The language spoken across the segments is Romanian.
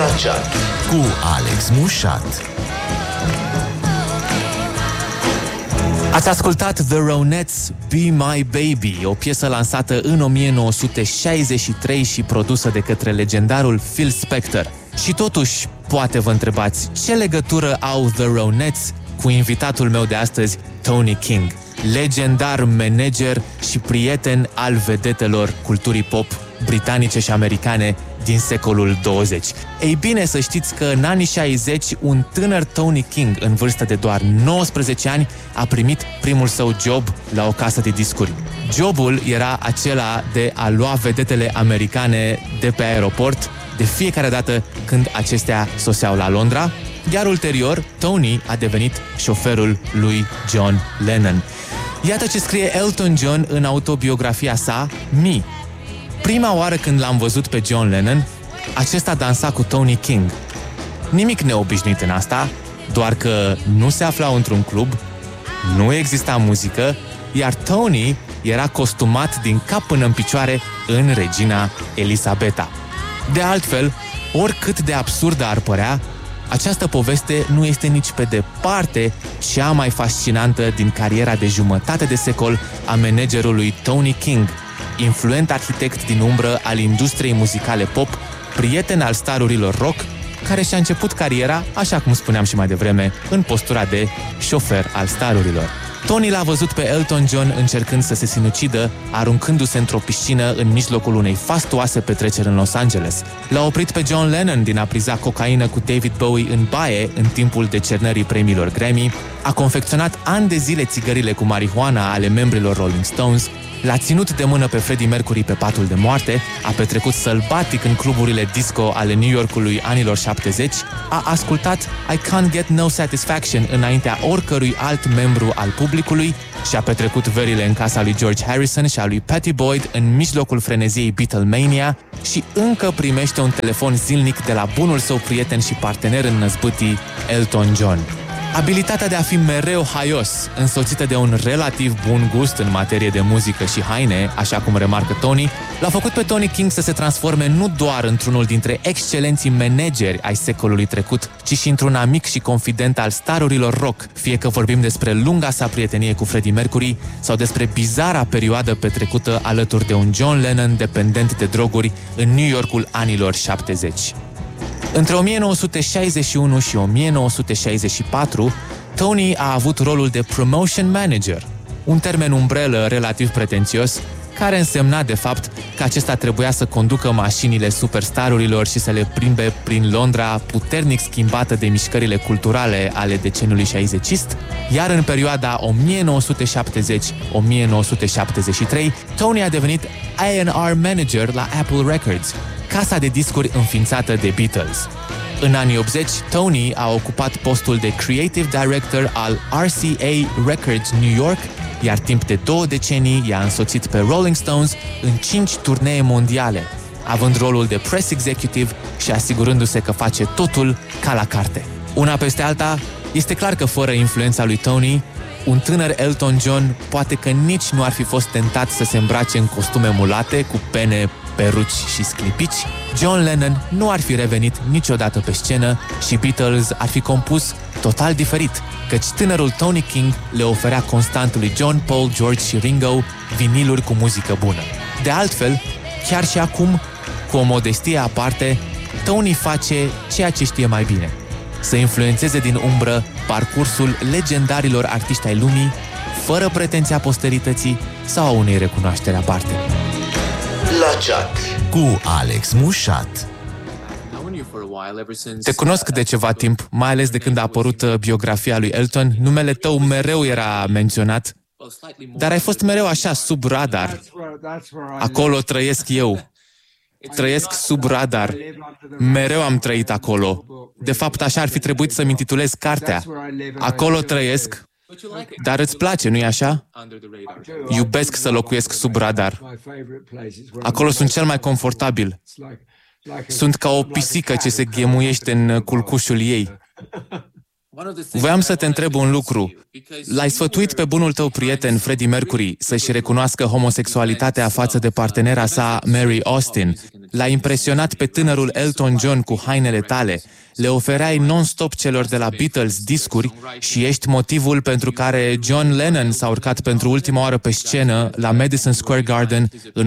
La chat cu Alex Mușat. Ați ascultat The Ronettes, Be My Baby, o piesă lansată în 1963 și produsă de către legendarul Phil Spector. Și totuși, poate vă întrebați, ce legătură au The Ronettes cu invitatul meu de astăzi, Tony King, legendar manager și prieten al vedetelor culturii pop britanice și americane din secolul 20. Ei bine, să știți că în anii 60, un tânăr Tony King, în vârstă de doar 19 ani, a primit primul său job la o casă de discuri. Jobul era acela de a lua vedetele americane de pe aeroport de fiecare dată când acestea soseau la Londra, iar ulterior, Tony a devenit șoferul lui John Lennon. Iată ce scrie Elton John în autobiografia sa, Me. Prima oară când l-am văzut pe John Lennon, acesta dansa cu Tony King. Nimic neobișnuit în asta, doar că nu se aflau într-un club, nu exista muzică, iar Tony era costumat din cap până în picioare în regina Elisabeta. De altfel, oricât de absurdă ar părea, această poveste nu este nici pe departe cea mai fascinantă din cariera de jumătate de secol a managerului Tony King, influent arhitect din umbră al industriei muzicale pop, prieten al starurilor rock, care și-a început cariera, așa cum spuneam și mai devreme, în postura de șofer al starurilor. Tony l-a văzut pe Elton John încercând să se sinucidă, aruncându-se într-o piscină în mijlocul unei fastuoase petreceri în Los Angeles. L-a oprit pe John Lennon din a priza cocaină cu David Bowie în baie în timpul decernării premiilor Grammy, a confecționat ani de zile țigările cu marihuana ale membrilor Rolling Stones, l-a ținut de mână pe Freddie Mercury pe patul de moarte, a petrecut sălbatic în cluburile disco ale New Yorkului anilor 70, a ascultat I Can't Get No Satisfaction înaintea oricărui alt membru al publicului și a petrecut verile în casa lui George Harrison și a lui Patty Boyd în mijlocul freneziei Beatlemania și încă primește un telefon zilnic de la bunul său prieten și partener în năzbâtii, Elton John. Abilitatea de a fi mereu haios, însoțită de un relativ bun gust în materie de muzică și haine, așa cum remarcă Tony, l-a făcut pe Tony King să se transforme nu doar într-unul dintre excelenții manageri ai secolului trecut, ci și într-un amic și confident al starurilor rock, fie că vorbim despre lunga sa prietenie cu Freddie Mercury sau despre bizara perioadă petrecută alături de un John Lennon dependent de droguri în New Yorkul anilor 70. Între 1961 și 1964, Tony a avut rolul de promotion manager, un termen umbrelă relativ pretențios, care însemna de fapt că acesta trebuia să conducă mașinile superstarurilor și să le plimbe prin Londra puternic schimbată de mișcările culturale ale deceniului 60-ist, iar în perioada 1970-1973, Tony a devenit A&R manager la Apple Records, casa de discuri înființată de Beatles. În anii 80, Tony a ocupat postul de Creative Director al RCA Records New York, iar timp de 2 decenii i-a însoțit pe Rolling Stones în 5 turnee mondiale, având rolul de Press Executive și asigurându-se că face totul ca la carte. Una peste alta, este clar că fără influența lui Tony, un tânăr Elton John poate că nici nu ar fi fost tentat să se îmbrace în costume mulate, cu pene, peruci și sclipici, John Lennon nu ar fi revenit niciodată pe scenă și Beatles ar fi compus total diferit, căci tânărul Tony King le oferea constant lui John, Paul, George și Ringo viniluri cu muzică bună. De altfel, chiar și acum, cu o modestie aparte, Tony face ceea ce știe mai bine: să influențeze din umbră parcursul legendarilor artiști ai lumii, fără pretenția posterității sau a unei recunoașteri aparte. La chat cu Alex Mușat. Te cunosc de ceva timp, mai ales de când a apărut biografia lui Elton. Numele tău mereu era menționat, dar ai fost mereu așa, sub radar. Acolo trăiesc eu. Trăiesc sub radar. Mereu am trăit acolo. De fapt, așa ar fi trebuit să-mi intitulez cartea. Acolo trăiesc, dar îți place, nu-i așa? Iubesc să locuiesc sub radar. Acolo sunt cel mai confortabil. Sunt ca o pisică ce se ghemuiește în culcușul ei. Voiam să te întreb un lucru. L-ai sfătuit pe bunul tău prieten Freddie Mercury să-și recunoască homosexualitatea față de partenera sa Mary Austin, L-a impresionat pe tânărul Elton John cu hainele tale, le ofereai non-stop celor de la Beatles discuri și ești motivul pentru care John Lennon s-a urcat pentru ultima oară pe scenă la Madison Square Garden în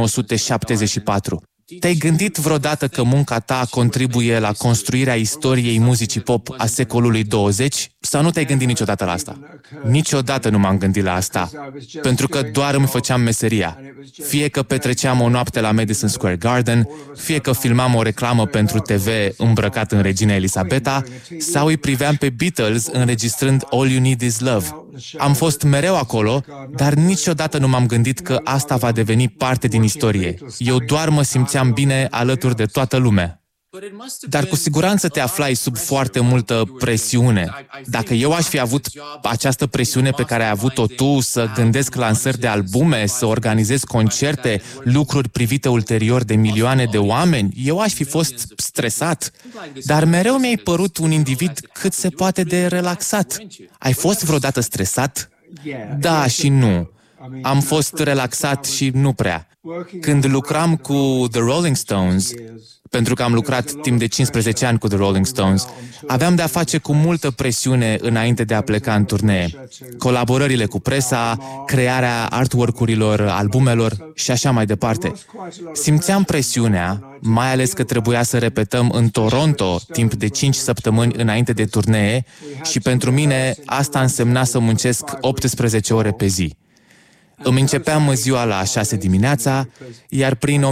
1974. Te-ai gândit vreodată că munca ta contribuie la construirea istoriei muzicii pop a secolului 20? Sau nu te-ai gândit niciodată la asta? Niciodată nu m-am gândit la asta, pentru că doar îmi făceam meseria. Fie că petreceam o noapte la Madison Square Garden, fie că filmam o reclamă pentru TV îmbrăcat în regina Elisabeta, sau îi priveam pe Beatles înregistrând All You Need Is Love. Am fost mereu acolo, dar niciodată nu m-am gândit că asta va deveni parte din istorie. Eu doar mă simțeam bine alături de toată lumea. Dar cu siguranță te aflai sub foarte multă presiune. Dacă eu aș fi avut această presiune pe care ai avut-o tu, să gândesc lansări de albume, să organizez concerte, lucruri privite ulterior de milioane de oameni, eu aș fi fost stresat. Dar mereu mi-ai părut un individ cât se poate de relaxat. Ai fost vreodată stresat? Da și nu. Am fost relaxat și nu prea. Când lucram cu The Rolling Stones, pentru că am lucrat timp de 15 ani cu The Rolling Stones, aveam de-a face cu multă presiune înainte de a pleca în turnee. Colaborările cu presa, crearea artwork-urilor, albumelor și așa mai departe. Simțeam presiunea, mai ales că trebuia să repetăm în Toronto timp de 5 săptămâni înainte de turnee și pentru mine asta însemna să muncesc 18 ore pe zi. Îmi începeam ziua la 6 dimineața, iar prin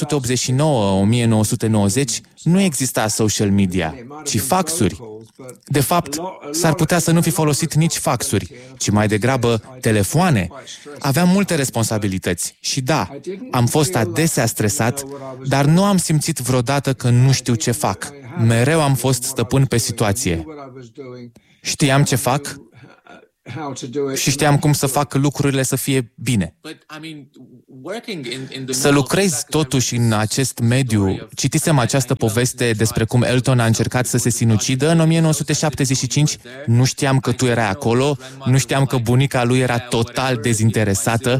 1989-1990 nu exista social media, ci faxuri. De fapt, s-ar putea să nu fi folosit nici faxuri, ci mai degrabă telefoane. Aveam multe responsabilități și da, am fost adesea stresat, dar nu am simțit vreodată că nu știu ce fac. Mereu am fost stăpân pe situație. Știam ce fac și știam cum să fac lucrurile să fie bine. Să lucrezi totuși în acest mediu, citisem această poveste despre cum Elton a încercat să se sinucidă în 1975, nu știam că tu erai acolo, nu știam că bunica lui era total dezinteresată.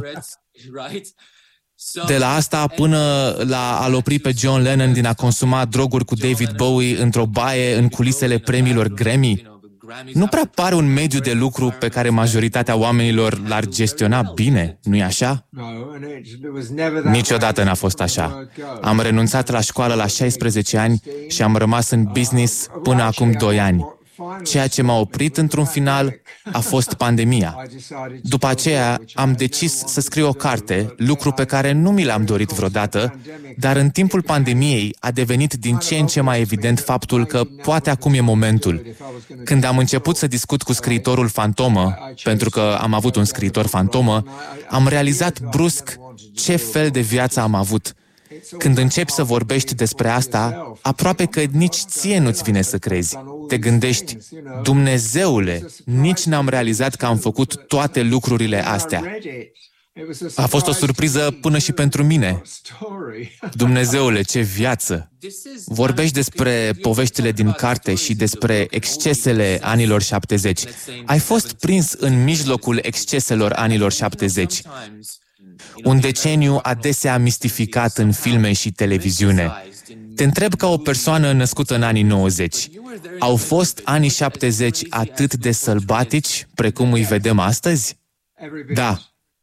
De la asta până la a-l opri pe John Lennon din a consuma droguri cu David Bowie într-o baie în culisele premiilor Grammy. Nu prea pare un mediu de lucru pe care majoritatea oamenilor l-ar gestiona bine, nu-i așa? Niciodată n-a fost așa. Am renunțat la școală la 16 ani și am rămas în business până acum 2 ani. Ceea ce m-a oprit într-un final a fost pandemia. După aceea am decis să scriu o carte, lucru pe care nu mi l-am dorit vreodată, dar în timpul pandemiei a devenit din ce în ce mai evident faptul că poate acum e momentul. Când am început să discut cu scriitorul fantomă, pentru că am avut un scriitor fantomă, am realizat brusc ce fel de viață am avut. Când începi să vorbești despre asta, aproape că nici ție nu-ți vine să crezi. Te gândești, Dumnezeule, nici n-am realizat că am făcut toate lucrurile astea. A fost o surpriză până și pentru mine. Dumnezeule, ce viață! Vorbești despre poveștile din carte și despre excesele anilor 70. Ai fost prins în mijlocul exceselor anilor 70. Un deceniu adesea mistificat în filme și televiziune. Te întreb ca o persoană născută în anii 90. Au fost anii 70 atât de sălbatici precum îi vedem astăzi? Da.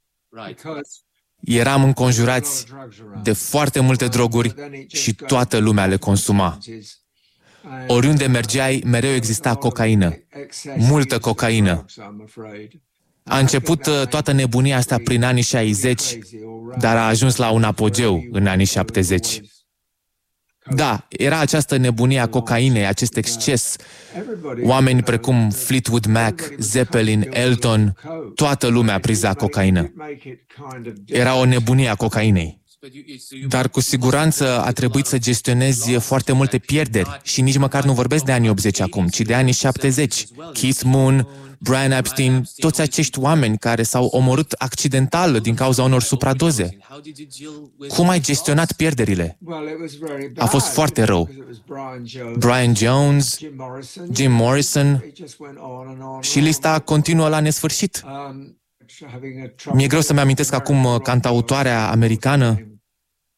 Eram înconjurați de foarte multe droguri și toată lumea le consuma. Oriunde mergeai, mereu exista cocaină. Multă cocaină. A început toată nebunia asta prin anii 60, dar a ajuns la un apogeu în anii 70. Da, era această nebunie a cocainei, acest exces. Oameni precum Fleetwood Mac, Zeppelin, Elton, toată lumea priza cocaină. Era o nebunie a cocainei. Dar cu siguranță a trebuit să gestionezi foarte multe pierderi și nici măcar nu vorbesc de anii 80 acum, ci de anii 70. Keith Moon, Brian Epstein, toți acești oameni care s-au omorât accidental din cauza unor supradoze. Cum ai gestionat pierderile? A fost foarte rău. Brian Jones, Jim Morrison și lista continuă la nesfârșit. Mi-e greu să-mi amintesc acum cantautoarea americană.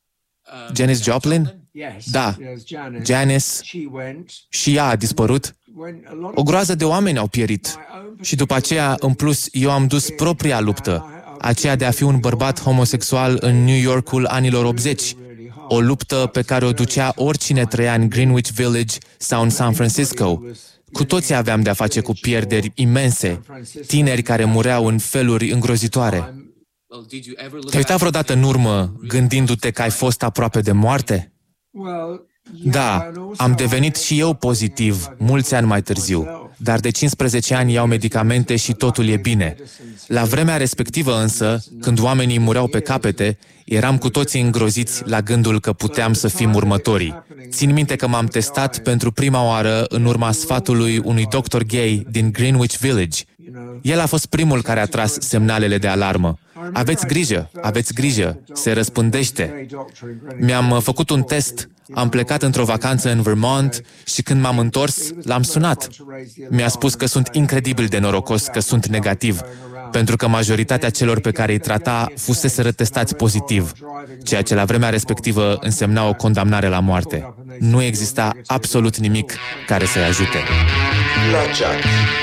Janis Joplin? Da, Janis. Și ea a dispărut. O groază de oameni au pierit. Și după aceea, în plus, eu am dus propria luptă, aceea de a fi un bărbat homosexual în New Yorkul anilor 80. O luptă pe care o ducea oricine trăia în Greenwich Village sau în San Francisco. Cu toții aveam de-a face cu pierderi imense, tineri care mureau în feluri îngrozitoare. Te-ai uitat vreodată în urmă, gândindu-te că ai fost aproape de moarte? Da, am devenit și eu pozitiv mulți ani mai târziu, dar de 15 ani iau medicamente și totul e bine. La vremea respectivă însă, când oamenii mureau pe capete, eram cu toții îngroziți la gândul că puteam să fim următorii. Țin minte că m-am testat pentru prima oară în urma sfatului unui doctor gay din Greenwich Village. El a fost primul care a tras semnalele de alarmă. Aveți grijă, se răspândește. Mi-am făcut un test, am plecat într-o vacanță în Vermont și când m-am întors, l-am sunat. Mi-a spus că sunt incredibil de norocos că sunt negativ, pentru că majoritatea celor pe care îi trata fuseseră testați pozitiv, ceea ce la vremea respectivă însemna o condamnare la moarte. Nu exista absolut nimic care să-i ajute. La chat.